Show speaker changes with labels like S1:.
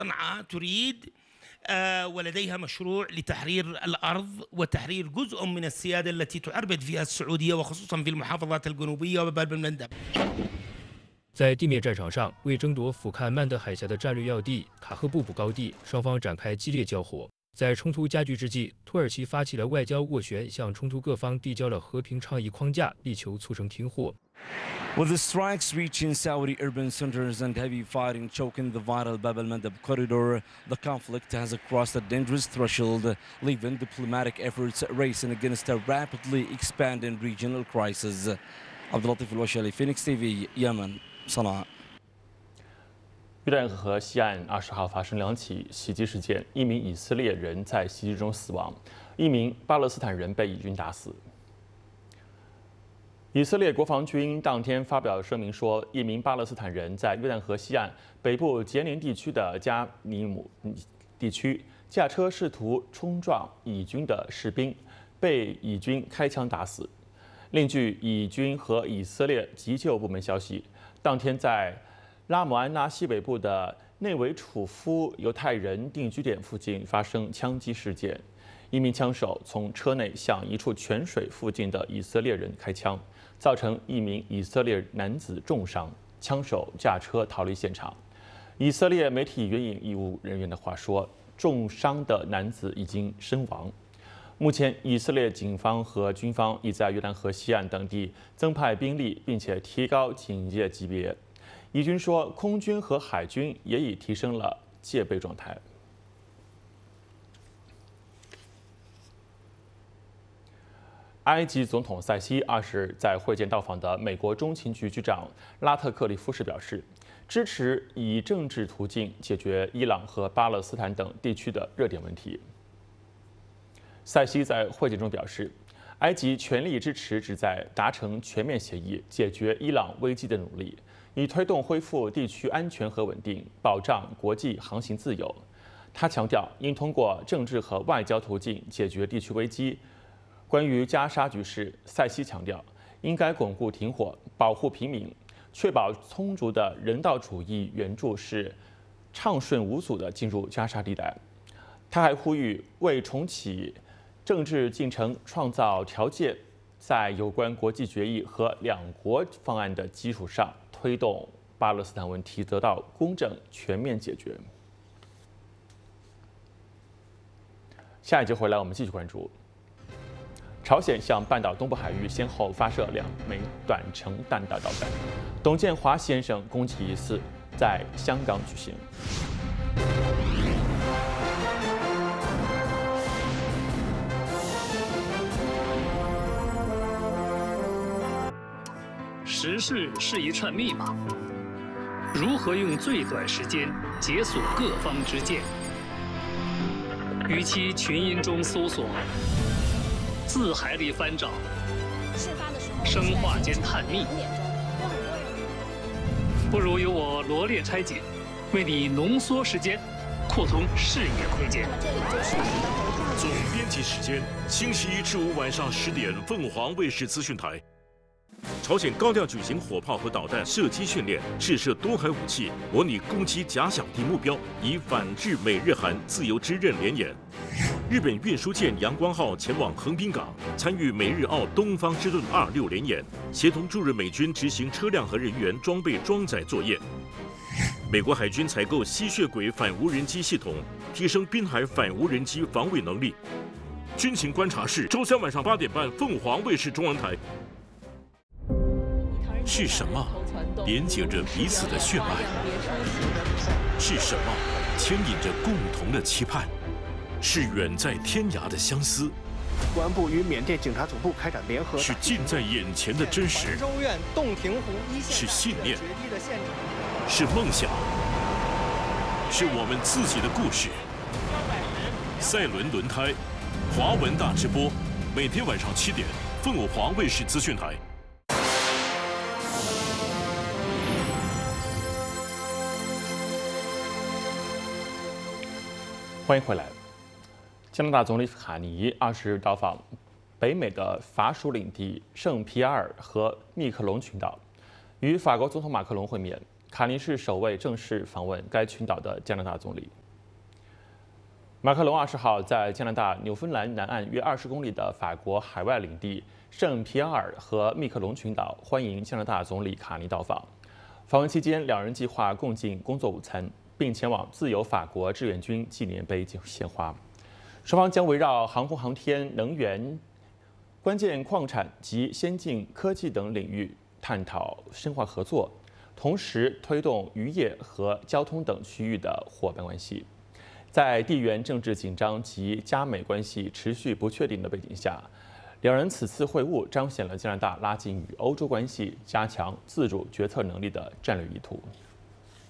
S1: صنعاء تريد ولديها مشروع لتحرير الأرض وتحرير جزء من السيادة التي تعربد فيها السعودية وخصوصا في المحافظات الجنوبية وباب المندب.
S2: 在地面战场上，为争夺俯瞰曼德海峡的战略要地卡赫布卜高地，双方展开激烈交火。在冲突加剧之际，土耳其发起了外交斡旋，向冲突各方递交了和平倡议框架，力求促成停火。
S3: With the strikes reaching Saudi urban centers and heavy fighting choking the vital Bab al-Mandab corridor, the conflict has crossed a dangerous threshold, leaving diplomatic efforts racing against a rapidly expanding regional crisis. Abdulatif al-Washali, Phoenix TV, Yemen, Sana'a.
S4: 约旦河西岸20号发生2起袭击事件，一名以色列人在袭击中死亡，一名巴勒斯坦人被以军打死。以色列国防军当天发表声明说，一名巴勒斯坦人在约旦河西岸北部杰宁地区的加尼姆地区驾车试图冲撞以军的士兵，被以军开枪打死。另据以军和以色列急救部门消息，当天在拉姆安拉西北部的内维楚夫犹太人定居点附近发生枪击事件，一名枪手从车内向一处泉水附近的以色列人开枪，造成一名以色列男子重伤，枪手驾车逃离现场。以色列媒体援引医务人员的话说，重伤的男子已经身亡。目前，以色列警方和军方已在约旦河西岸等地增派兵力，并且提高警戒级别。以军说，空军和海军也已提升了戒备状态。埃及总统塞西20日在会见到访的美国中情局局长拉特克利夫时表示，支持以政治途径解决伊朗和巴勒斯坦等地区的热点问题。塞西在会见中表示，埃及全力支持旨在达成全面协议、解决伊朗危机的努力，以推动恢复地区安全和稳定，保障国际航行自由。他强调，应通过政治和外交途径解决地区危机。关于加沙局势，塞西强调，应该巩固停火，保护平民，确保充足的人道主义援助是畅顺无阻地进入加沙地带。他还呼吁为重启政治进程创造条件，在有关国际决议和两国方案的基础上，推动巴勒斯坦问题得到公正全面解决。下一节回来，我们继续关注。朝鲜向半岛东部海域先后发射2枚短程弹道导弹，董建华先生攻击仪式在香港举行。
S5: 时事是一串密码，如何用最短时间解锁各方之见？与其群音中搜索，字海里翻找，生化间探秘，不如由我罗列拆解，为你浓缩时间，扩通视野空间。
S6: 总编辑时间：星期1至5晚上10点，凤凰卫视资讯台。朝鲜高调举行火炮和导弹射击训练，试射多海武器，模拟攻击假想敌目标，以反制美日韩自由之刃联演。日本运输舰阳光号前往横滨港，参与美日澳东方之盾26联演，协同驻日美军执行车辆和人员装备装载作业。美国海军采购吸血鬼反无人机系统，提升滨海反无人机防卫能力。军情观察室，周3晚上8点半，凤凰卫视中文台。是什么连接着彼此的血脉？是什么牵引着共同的期盼？是远在天涯的相思。
S7: 公安部与缅甸警察总部开展联合。
S6: 是近在眼前的真实。
S7: 州院洞庭湖一线。
S6: 是信念。是梦想。是我们自己的故事。赛伦轮胎，华文大直播，每天晚上7点，凤凰卫视资讯台。
S4: 欢迎回来。加拿大总理卡尼20日到访北美的法属领地圣皮埃尔和密克隆群岛，与法国总统马克龙会面。 卡尼是首位正式访问该群岛的加拿大总理。马克龙20号在加拿大纽芬兰南岸约20公里的法国海外领地圣皮埃尔和密克隆群岛欢迎加拿大总理卡尼到访。访问期间，两人计划共进工作午餐，并前往自由法国志愿军纪念碑献花。双方将围绕航空航天、能源、关键矿产及先进科技等领域探讨深化合作，同时推动渔业和交通等区域的伙伴关系。在地缘政治紧张及加美关系持续不确定的背景下，两人此次会晤彰显了加拿大拉近与欧洲关系、加强自主决策能力的战略意图。